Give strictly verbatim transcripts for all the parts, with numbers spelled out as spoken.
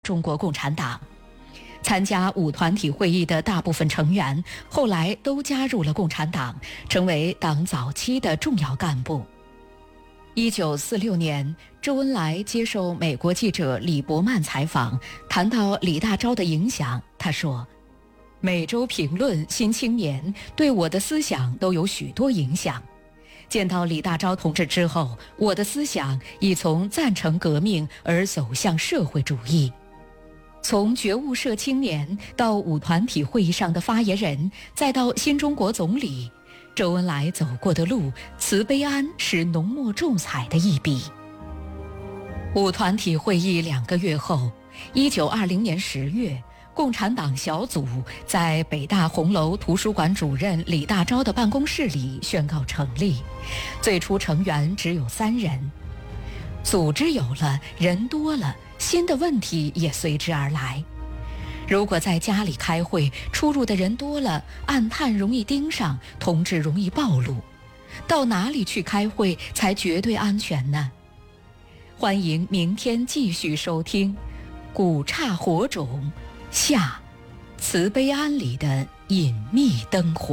中国共产党。参加五团体会议的大部分成员后来都加入了共产党，成为党早期的重要干部。一九四六年，周恩来接受美国记者李伯曼采访，谈到李大钊的影响，他说：“每周评论、新青年对我的思想都有许多影响。见到李大钊同志之后，我的思想已从赞成革命而走向社会主义。从觉悟社青年到五团体会议上的发言人，再到新中国总理，周恩来走过的路，慈悲庵是浓墨重彩的一笔。”五团体会议两个月后，一九二零年十月，共产党小组在北大红楼图书馆主任李大钊的办公室里宣告成立。最初成员只有三人，组织有了，人多了，新的问题也随之而来。如果在家里开会，出入的人多了，暗探容易盯上，同志容易暴露。到哪里去开会才绝对安全呢？欢迎明天继续收听《古刹火种下慈悲庵里的隐秘灯火》。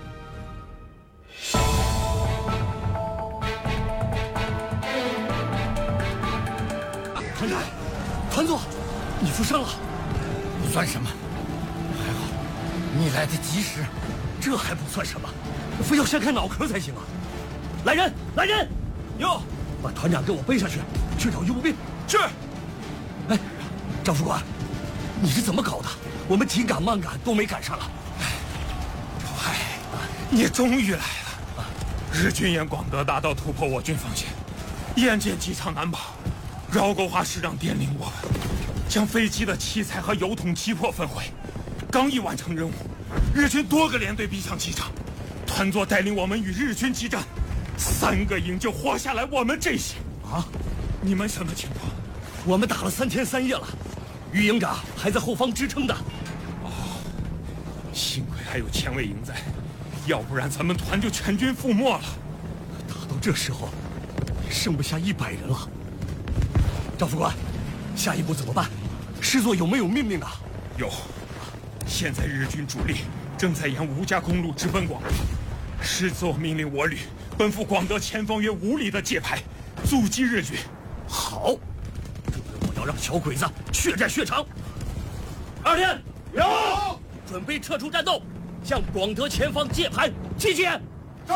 团长，团座，你负伤了。 不算什么，还好你来得及时。 这还不算什么，非要掀开脑壳才行啊！来人，来人！哟，把团长给我背上去，去找医务兵。是。哎，张副官，你是怎么搞的？我们紧赶慢赶都没赶上了。 哎，你终于来了！日军沿广德大道突破我军防线，眼见机场难保，饶国华师长电令我们将飞机的器材和油桶击破焚毁。刚一完成任务，日军多个连队逼向机场，团座带领我们与日军激战，三个营就活下来我们这些。 啊， 你们什么情况？ 我们打了三天三夜了，于营长还在后方支撑的。 哦，幸亏还有前卫营在，要不然咱们团就全军覆没了。 打到这时候，也剩不下一百人了。张副官，下一步怎么办？师座有没有命令啊？ 有。现在日军主力正在沿吴家公路直奔广德，师座命令我旅奔赴广德前方约五里的界牌，阻击日军。 好，这回我要让小鬼子血债血偿。二连有， 准备撤出战斗，向广德前方界牌集结。 是。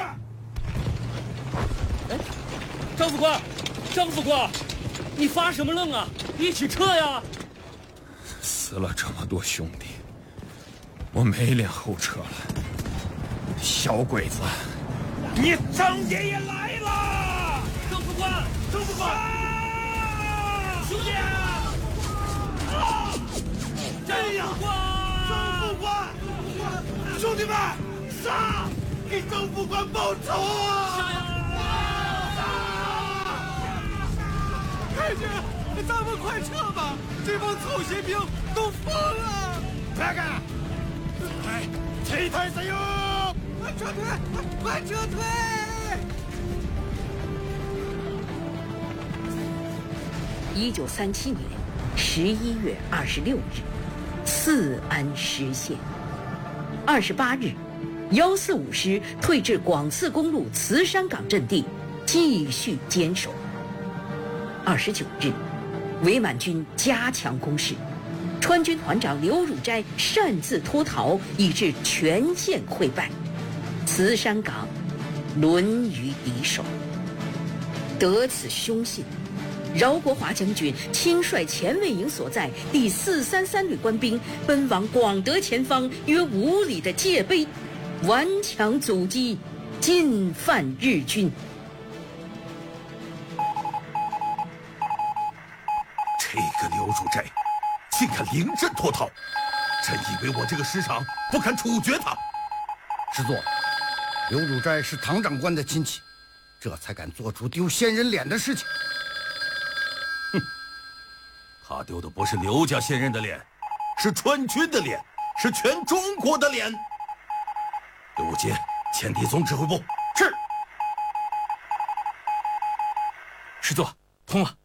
哎，张副官，张副官，你发什么愣啊？一起撤呀！ 死了这么多兄弟，我没脸后撤了。小鬼子，你张爷爷来了！ 张副官，张副官，兄弟！啊！这样， 张副官，兄弟们，杀！给张副官报仇啊！ 杀呀！ 太君，咱们快撤吧！这帮臭血兵都疯了！快看，哎，退退三友，快撤退，快撤退！ 一九三七年十一月二十六日，四安失陷。二十八日，幺四五师退至广四公路慈山岗阵地，继续坚守。二十九日，伪满军加强攻势，川军团长刘汝斋擅自脱逃，以致全线溃败，慈山岗沦于敌手。得此凶信，饶国华将军亲率前卫营所在第四三三旅官兵奔往广德前方约五里的界碑，顽强阻击，进犯日军。 这个刘汝斋竟敢临阵脱逃，真以为我这个师长不敢处决他？ 师座，刘汝斋是唐长官的亲戚，这才敢做出丢先人脸的事情。 哼，他丢的不是刘家先人的脸，是川军的脸，是全中国的脸。刘武杰，前敌总指挥部。 是。师座，通了。